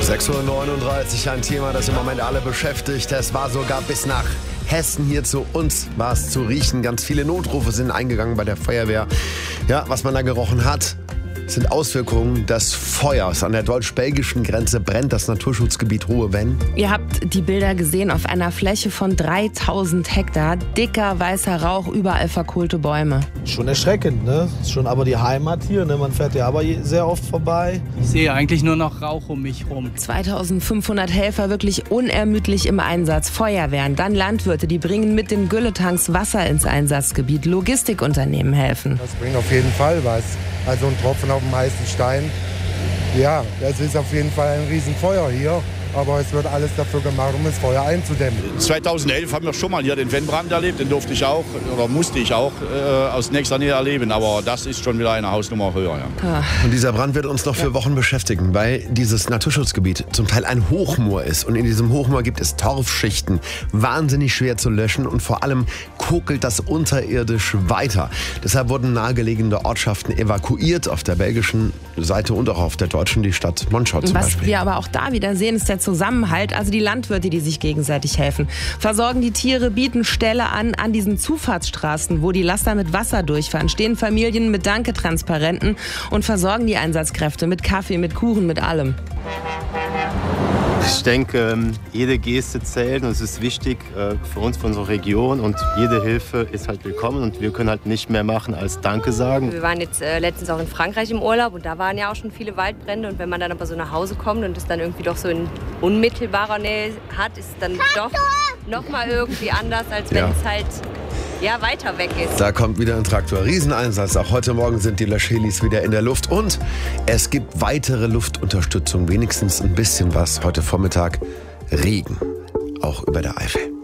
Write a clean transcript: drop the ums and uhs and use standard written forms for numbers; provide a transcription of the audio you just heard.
6:39 Uhr, ein Thema, das im Moment alle beschäftigt. Es war sogar bis nach Hessen hier zu uns, war es zu riechen. Ganz viele Notrufe sind eingegangen bei der Feuerwehr. Ja, was man da gerochen hat, sind Auswirkungen des Feuers. An der deutsch-belgischen Grenze brennt das Naturschutzgebiet Hohe Venn. Ihr habt die Bilder gesehen auf einer Fläche von 3000 Hektar. Dicker, weißer Rauch, überall verkohlte Bäume. Schon erschreckend, ne? Ist schon aber die Heimat hier, ne? Man fährt ja aber sehr oft vorbei. Ich sehe eigentlich nur noch Rauch um mich rum. 2500 Helfer wirklich unermüdlich im Einsatz. Feuerwehren, dann Landwirte, die bringen mit den Gülletanks Wasser ins Einsatzgebiet. Logistikunternehmen helfen. Das bringt auf jeden Fall was. Also ein Tropfen auf dem heißen Stein. Ja, es ist auf jeden Fall ein Riesenfeuer hier. Aber es wird alles dafür gemacht, um das Feuer einzudämmen. 2011 haben wir schon mal hier den Vennbrand erlebt. Den durfte ich auch, oder musste ich auch aus nächster Nähe erleben. Aber das ist schon wieder eine Hausnummer höher. Ja. Und dieser Brand wird uns noch für Wochen beschäftigen, weil dieses Naturschutzgebiet zum Teil ein Hochmoor ist. Und in diesem Hochmoor gibt es Torfschichten, wahnsinnig schwer zu löschen. Und vor allem kokelt das unterirdisch weiter. Deshalb wurden nahegelegene Ortschaften evakuiert, auf der belgischen Seite und auch auf der deutschen, die Stadt Monschau zum Beispiel. Was wir aber auch da wieder sehen, ist der Zusammenhalt, also die Landwirte, die sich gegenseitig helfen. Versorgen die Tiere, bieten Ställe an diesen Zufahrtsstraßen, wo die Laster mit Wasser durchfahren, stehen Familien mit Danketransparenten und versorgen die Einsatzkräfte mit Kaffee, mit Kuchen, mit allem. Ich denke, jede Geste zählt und es ist wichtig für uns, für unsere Region, und jede Hilfe ist halt willkommen und wir können halt nicht mehr machen als Danke sagen. Wir waren jetzt letztens auch in Frankreich im Urlaub und da waren ja auch schon viele Waldbrände, und wenn man dann aber so nach Hause kommt und es dann irgendwie doch so in unmittelbarer Nähe hat, ist es dann doch noch mal irgendwie anders, als wenn es halt weiter weg ist. Da kommt wieder ein Traktor. Rieseneinsatz. Auch heute Morgen sind die Löschhelis wieder in der Luft. Und es gibt weitere Luftunterstützung. Wenigstens ein bisschen was. Heute Vormittag Regen. Auch über der Eifel.